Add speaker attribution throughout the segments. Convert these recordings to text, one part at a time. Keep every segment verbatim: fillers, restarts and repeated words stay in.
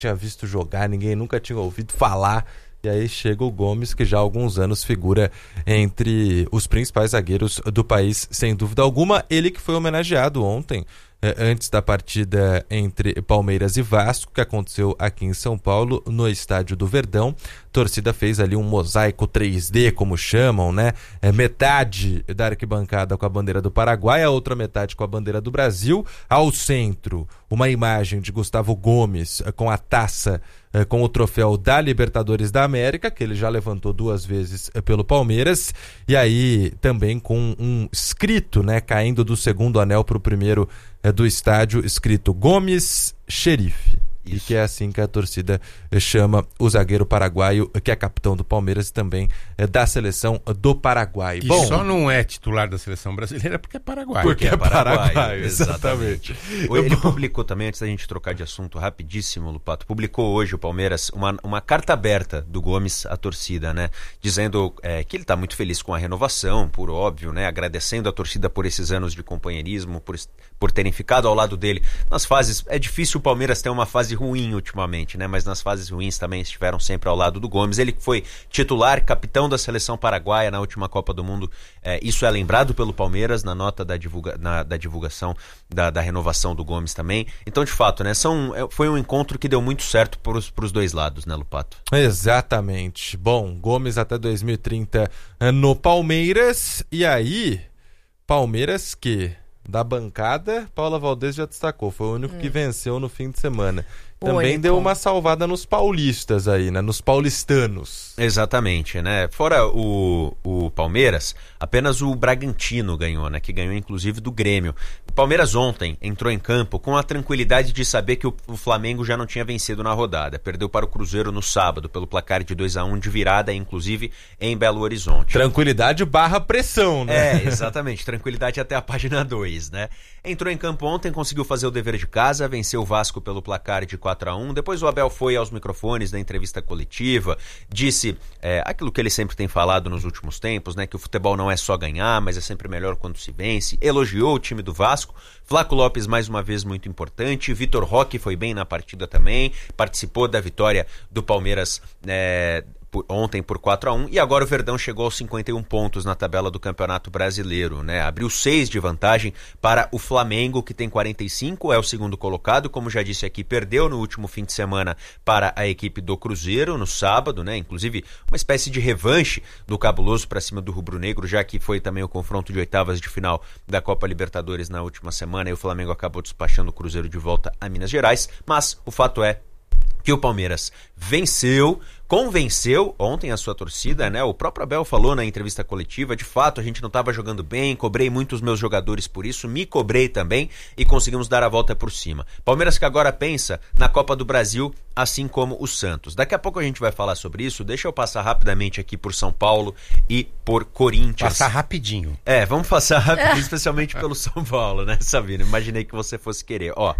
Speaker 1: tinha visto jogar, ninguém nunca tinha ouvido falar. E aí chega o Gomes, que já há alguns anos figura entre os principais zagueiros do país, sem dúvida alguma. Ele que foi homenageado ontem, eh, antes da partida entre Palmeiras e Vasco, que aconteceu aqui em São Paulo, no estádio do Verdão. A torcida fez ali um mosaico três D, como chamam, né? É, metade da arquibancada com a bandeira do Paraguai, a outra metade com a bandeira do Brasil. Ao centro, uma imagem de Gustavo Gomes com a taça, com o troféu da Libertadores da América, que ele já levantou duas vezes pelo Palmeiras, e aí também com um escrito, né, caindo do segundo anel para o primeiro é, do estádio, escrito Gomes Xerife. Isso. E que é assim que a torcida chama o zagueiro paraguaio, que é capitão do Palmeiras e também é da seleção do Paraguai.
Speaker 2: E
Speaker 1: Bom,
Speaker 2: só não é titular da seleção brasileira porque é paraguaio.
Speaker 1: Porque, porque é paraguaio, paraguaio
Speaker 3: exatamente. exatamente. Ele publicou também, antes da gente trocar de assunto rapidíssimo, Lupato, publicou hoje o Palmeiras uma, uma carta aberta do Gomes à torcida, né? Dizendo é, que ele está muito feliz com a renovação, por óbvio, né? Agradecendo a torcida por esses anos de companheirismo, por, por terem ficado ao lado dele nas fases. É difícil o Palmeiras ter uma fase ruim ultimamente, né? Mas nas fases ruins também estiveram sempre ao lado do Gomes. Ele foi titular, capitão da seleção paraguaia na última Copa do Mundo. É, isso é lembrado pelo Palmeiras na nota da, divulga, na, da divulgação da, da renovação do Gomes também. Então, de fato, né? São, foi um encontro que deu muito certo para os dois lados, né, Lupato?
Speaker 1: Exatamente. Bom, Gomes até dois mil e trinta no Palmeiras. E aí, Palmeiras que... Da bancada, Paula Valdez já destacou, foi o único hum. que venceu no fim de semana. Também único. Deu uma salvada nos paulistas aí, né? Nos paulistanos.
Speaker 3: Exatamente, né? Fora o, o Palmeiras, apenas o Bragantino ganhou, né? Que ganhou inclusive do Grêmio. O Palmeiras ontem entrou em campo com a tranquilidade de saber que o, o Flamengo já não tinha vencido na rodada. Perdeu para o Cruzeiro no sábado, pelo placar de dois a um de virada, inclusive em Belo Horizonte.
Speaker 1: Tranquilidade barra pressão, né?
Speaker 3: É, exatamente. Tranquilidade até a página dois, né? Entrou em campo ontem, conseguiu fazer o dever de casa, venceu o Vasco pelo placar de quatro a um. Depois o Abel foi aos microfones da entrevista coletiva, disse é, aquilo que ele sempre tem falado nos últimos tempos, né? Que o futebol não é só ganhar, mas é sempre melhor quando se vence. Elogiou o time do Vasco. Flávio Lopes, mais uma vez, muito importante. Vitor Roque foi bem na partida também, participou da vitória do Palmeiras é, por, ontem por quatro a um, e agora o Verdão chegou aos cinquenta e um pontos na tabela do Campeonato Brasileiro, né? Abriu seis de vantagem para o Flamengo, que tem quarenta e cinco, é o segundo colocado, como já disse aqui, perdeu no último fim de semana para a equipe do Cruzeiro, no sábado, né? Inclusive uma espécie de revanche do Cabuloso para cima do Rubro Negro, já que foi também o confronto de oitavas de final da Copa Libertadores na última semana, e o Flamengo acabou despachando o Cruzeiro de volta a Minas Gerais, mas o fato é que o Palmeiras venceu, convenceu ontem a sua torcida, né? O próprio Abel falou na entrevista coletiva, de fato a gente não estava jogando bem, cobrei muito os meus jogadores por isso, me cobrei também e conseguimos dar a volta por cima. Palmeiras que agora pensa na Copa do Brasil, assim como o Santos. Daqui a pouco a gente vai falar sobre isso, deixa eu passar rapidamente aqui por São Paulo e por Corinthians.
Speaker 2: Passar rapidinho.
Speaker 3: É, vamos passar rapidinho, especialmente pelo São Paulo, né, Sabino? Imaginei que você fosse querer. Ó,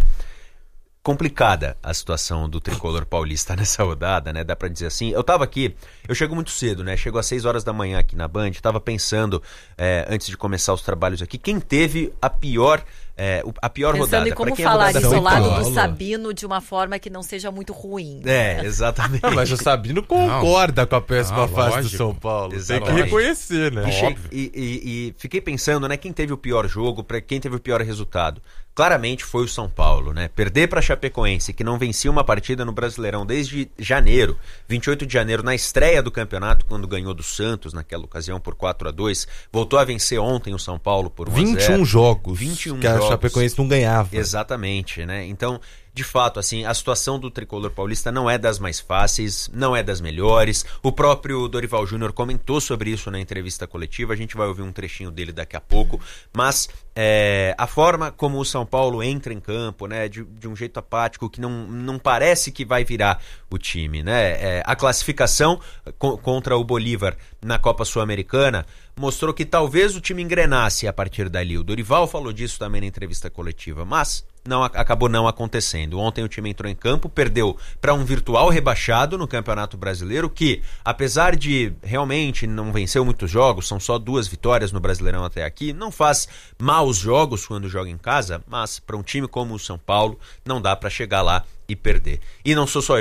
Speaker 3: complicada a situação do tricolor paulista nessa rodada, né? Dá pra dizer assim. Eu tava aqui, eu chego muito cedo, né? Chego às seis horas da manhã aqui na Band, tava pensando, é, antes de começar os trabalhos aqui, quem teve a pior, é, a pior
Speaker 4: Pensando
Speaker 3: rodada.
Speaker 4: em como
Speaker 3: quem
Speaker 4: falar
Speaker 3: rodada
Speaker 4: isso ao lado
Speaker 1: Paulo.
Speaker 4: do Sabino de uma forma que não seja muito ruim.
Speaker 3: É, exatamente.
Speaker 1: Ah, mas o Sabino concorda
Speaker 2: não.
Speaker 1: com a péssima
Speaker 2: não,
Speaker 1: fase
Speaker 2: lógico.
Speaker 1: do São Paulo.
Speaker 3: Exatamente.
Speaker 1: Tem que reconhecer, né?
Speaker 3: E, che- e, e, e fiquei pensando, né, quem teve o pior jogo, para quem teve o pior resultado. Claramente foi o São Paulo, né? Perder para a Chapecoense, que não vencia uma partida no Brasileirão desde janeiro, vinte e oito de janeiro, na estreia do campeonato, quando ganhou do Santos, naquela ocasião, por quatro a dois. Voltou a vencer ontem o São Paulo por um a zero.
Speaker 1: vinte e um jogos
Speaker 3: vinte e um
Speaker 1: que a
Speaker 3: jogos.
Speaker 1: Chapecoense não ganhava.
Speaker 3: Exatamente, né? Então, de fato, assim, a situação do tricolor paulista não é das mais fáceis, não é das melhores. O próprio Dorival Júnior comentou sobre isso na entrevista coletiva, a gente vai ouvir um trechinho dele daqui a pouco, mas é, a forma como o São Paulo entra em campo, né, de, de um jeito apático, que não, não parece que vai virar o time, né? É, a classificação co- contra o Bolívar na Copa Sul-Americana mostrou que talvez o time engrenasse a partir dali. O Dorival falou disso também na entrevista coletiva, mas não, acabou não acontecendo. Ontem o time entrou em campo, perdeu para um virtual rebaixado no Campeonato Brasileiro, que, apesar de realmente não vencer muitos jogos, são só duas vitórias no Brasileirão até aqui, não faz mal maus jogos quando joga em casa, mas para um time como o São Paulo não dá para chegar lá e perder. E não sou só eu